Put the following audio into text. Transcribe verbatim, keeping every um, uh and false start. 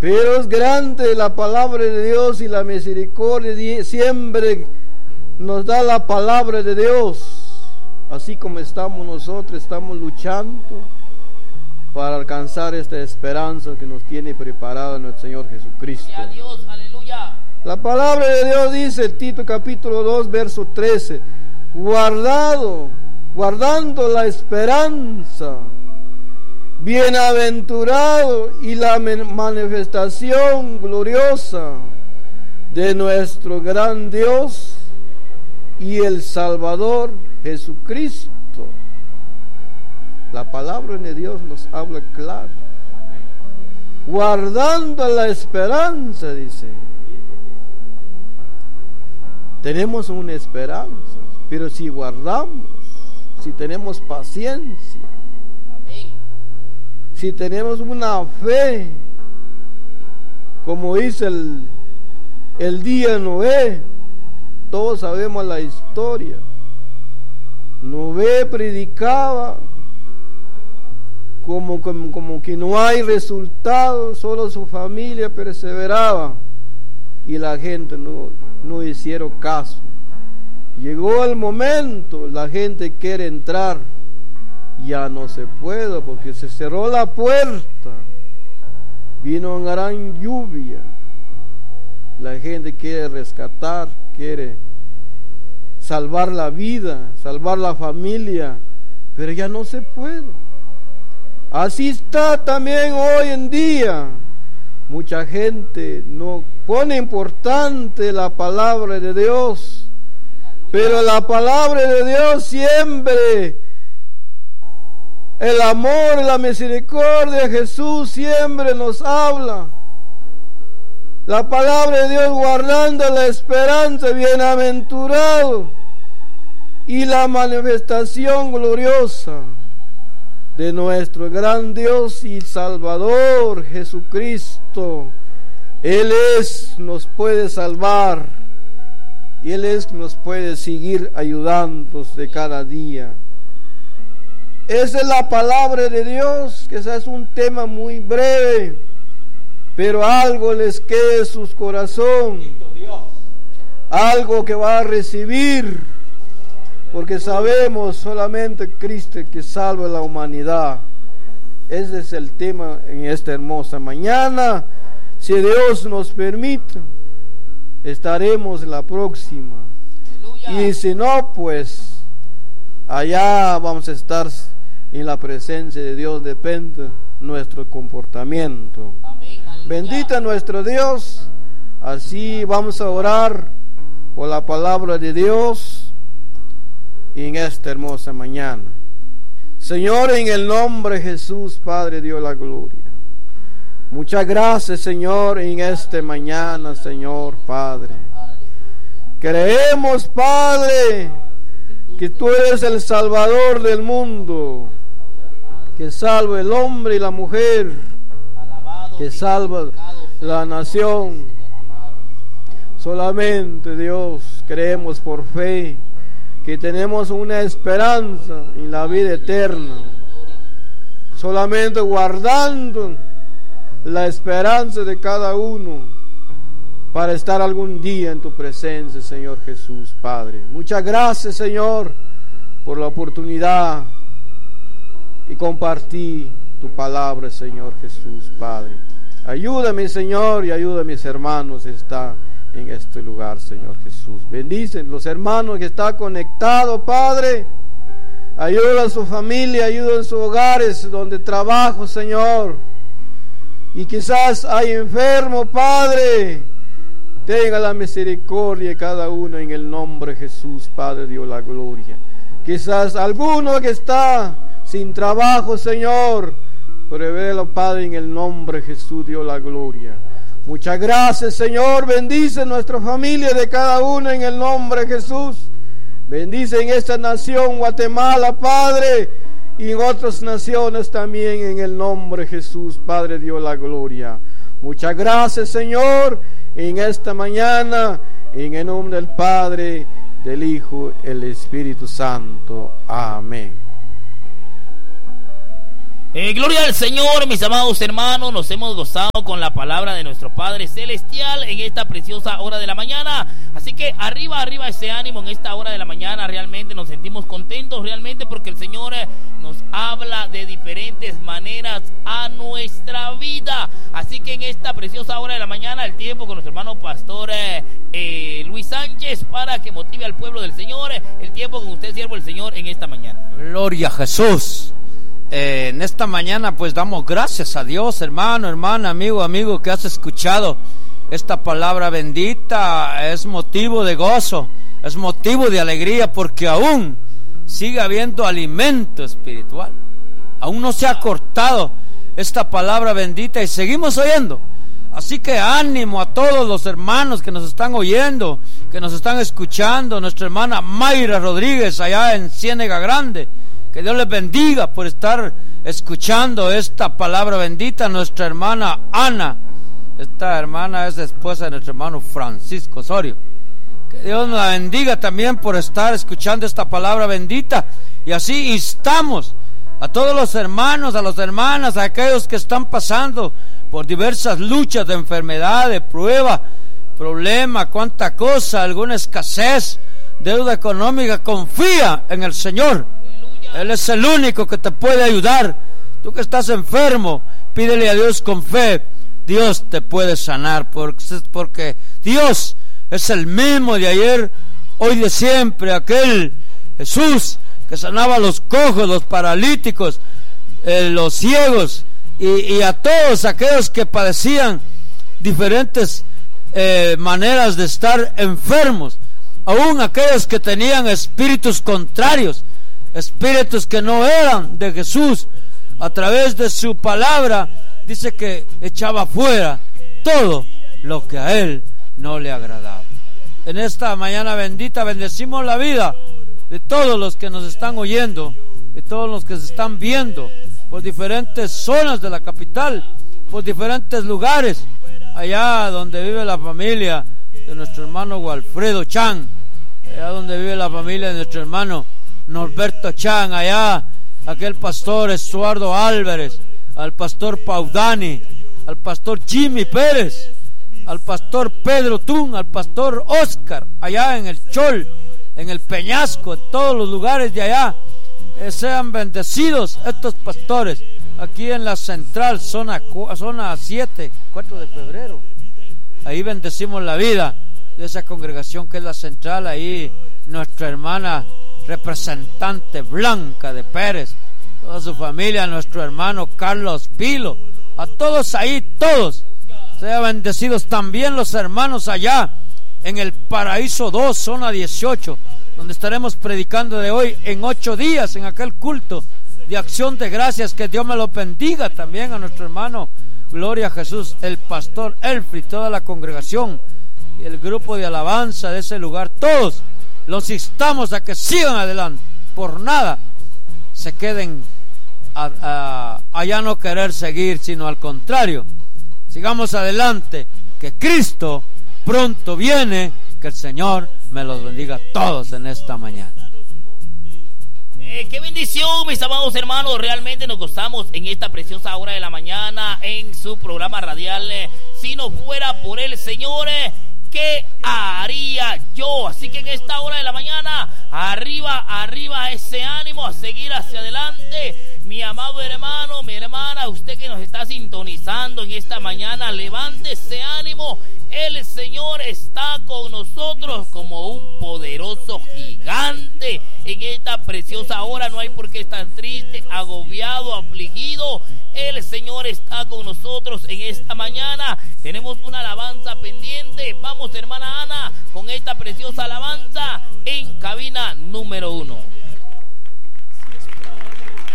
Pero es grande la palabra de Dios y la misericordia siempre nos da la palabra de Dios. Así como estamos nosotros, estamos luchando para alcanzar esta esperanza que nos tiene preparada nuestro Señor Jesucristo. Dios, aleluya. La palabra de Dios dice, Tito capítulo dos, verso trece, guardado, guardando la esperanza, bienaventurado y la manifestación gloriosa de nuestro gran Dios y el Salvador Jesucristo. La palabra de Dios nos habla claro. Guardando la esperanza, dice. Tenemos una esperanza, pero si guardamos, si tenemos paciencia, Amén. Si tenemos una fe, como dice el, el día de Noé, todos sabemos la historia. Noé predicaba como, como, como que no hay resultado, solo su familia perseveraba y la gente no, no hicieron caso. Llegó el momento, la gente quiere entrar, ya no se puede porque se cerró la puerta, vino una gran lluvia, la gente quiere rescatar, quiere salvar la vida, salvar la familia, pero ya no se puede. Así está también hoy en día. Mucha gente no pone importante la palabra de Dios, pero la palabra de Dios siempre, el amor y la misericordia de Jesús siempre nos habla. La palabra de Dios, guardando la esperanza, bienaventurado y la manifestación gloriosa de nuestro gran Dios y Salvador Jesucristo. Él es, nos puede salvar, y Él es, nos puede seguir ayudándonos de cada día. Esa es la palabra de Dios, que ese es un tema muy breve, pero algo les quede en sus corazones, algo que va a recibir, porque sabemos solamente Cristo que salva a la humanidad. Ese es el tema en esta hermosa mañana. Si Dios nos permite, estaremos en la próxima. Aleluya. Y si no, pues allá vamos a estar en la presencia de Dios, depende nuestro comportamiento. Amén. Bendita nuestro Dios. Así vamos a orar por la palabra de Dios en esta hermosa mañana. Señor, en el nombre de Jesús, Padre, Dios la gloria. Muchas gracias, Señor, en esta mañana, Señor, Padre. Creemos, Padre, que tú eres el Salvador del mundo, que salva el hombre y la mujer, que salva la nación. Solamente, Dios, creemos por fe que tenemos una esperanza en la vida eterna, solamente guardando la esperanza de cada uno para estar algún día en tu presencia, Señor Jesús, Padre. Muchas gracias, Señor, por la oportunidad y compartir tu palabra, Señor Jesús, Padre. Ayúdame, Señor, y ayuda a mis hermanos a estar en este lugar, Señor Jesús. Bendicen los hermanos que están conectados, Padre. Ayuda a su familia, ayuda en sus hogares donde trabajo, Señor. Y quizás hay enfermo, Padre. Tenga la misericordia de cada uno en el nombre de Jesús, Padre, Dios la gloria. Quizás alguno que está sin trabajo, Señor, revela, Padre, en el nombre de Jesús, Dios la gloria. Muchas gracias, Señor. Bendice nuestra familia de cada uno en el nombre de Jesús. Bendice en esta nación, Guatemala, Padre, y en otras naciones también en el nombre de Jesús, Padre, Dios la gloria. Muchas gracias, Señor, en esta mañana, en el nombre del Padre, del Hijo, el Espíritu Santo. Amén. Eh, gloria al Señor, mis amados hermanos. Nos hemos gozado con la palabra de nuestro Padre Celestial en esta preciosa hora de la mañana. Así que arriba, arriba ese ánimo en esta hora de la mañana. Realmente nos sentimos contentos, realmente, porque el Señor eh, nos habla de diferentes maneras a nuestra vida. Así que en esta preciosa hora de la mañana, el tiempo con nuestro hermano pastor eh, eh, Luis Sánchez, para que motive al pueblo del Señor. Eh, el tiempo con usted, siervo del Señor, en esta mañana. Gloria a Jesús. Eh, en esta mañana pues damos gracias a Dios, hermano, hermana, amigo, amigo, que has escuchado esta palabra bendita. Es motivo de gozo, es motivo de alegría, porque aún sigue habiendo alimento espiritual. Aún no se ha cortado esta palabra bendita y seguimos oyendo. Así que ánimo a todos los hermanos que nos están oyendo, que nos están escuchando. Nuestra hermana Mayra Rodríguez allá en Ciénega Grande, que Dios les bendiga por estar escuchando esta palabra bendita. Nuestra hermana Ana, esta hermana es esposa de nuestro hermano Francisco Osorio. Que Dios la bendiga también por estar escuchando esta palabra bendita. Y así instamos a todos los hermanos, a las hermanas, a aquellos que están pasando por diversas luchas de enfermedad, de prueba, problema, cuánta cosa, alguna escasez, deuda económica. Confía en el Señor. Él es el único que te puede ayudar. Tú que estás enfermo, pídele a Dios con fe. Dios te puede sanar, porque Dios es el mismo de ayer, hoy, de siempre. Aquel Jesús que sanaba a los cojos, los paralíticos, eh, los ciegos y, y a todos aquellos que padecían diferentes eh, maneras de estar enfermos, aún aquellos que tenían espíritus contrarios, espíritus que no eran de Jesús. A través de su palabra dice que echaba fuera todo lo que a él no le agradaba. En esta mañana bendita bendecimos la vida de todos los que nos están oyendo, de todos los que se están viendo por diferentes zonas de la capital, por diferentes lugares, allá donde vive la familia de nuestro hermano Walfredo Chan, allá donde vive la familia de nuestro hermano Norberto Chan, allá aquel pastor Estuardo Álvarez, al pastor Paudani, al pastor Jimmy Pérez, al pastor Pedro Tun, al pastor Oscar, allá en el Chol, en el Peñasco, en todos los lugares de allá. Eh, sean bendecidos estos pastores. Aquí en la central, zona, zona siete, cuatro de febrero, ahí bendecimos la vida de esa congregación que es la central. Ahí nuestra hermana representante Blanca de Pérez, toda su familia, nuestro hermano Carlos Pilo, a todos ahí, todos sean bendecidos. También los hermanos allá en el Paraíso dos, zona dieciocho, donde estaremos predicando de hoy en ocho días en aquel culto de acción de gracias. Que Dios me lo bendiga también a nuestro hermano, gloria a Jesús, el pastor Elfri, toda la congregación y el grupo de alabanza de ese lugar. Todos los instamos a que sigan adelante, por nada se queden a, a, a ya no querer seguir, sino al contrario, sigamos adelante, que Cristo pronto viene. Que el Señor me los bendiga a todos en esta mañana. Eh, qué bendición, mis amados hermanos. Realmente nos gozamos en esta preciosa hora de la mañana en su programa radial. Eh, si no fuera por el Señor, eh, ¿qué haría yo? Así que en esta hora de la mañana, arriba, arriba ese ánimo, a seguir hacia adelante. Mi amado hermano, mi hermana, usted que nos está sintonizando en esta mañana, levante ese ánimo. El Señor está con nosotros como un poderoso gigante. En esta preciosa hora no hay por qué estar triste, agobiado, afligido. El Señor está con nosotros en esta mañana. Tenemos una alabanza pendiente. Vamos, hermana Ana, con esta preciosa alabanza en cabina número uno.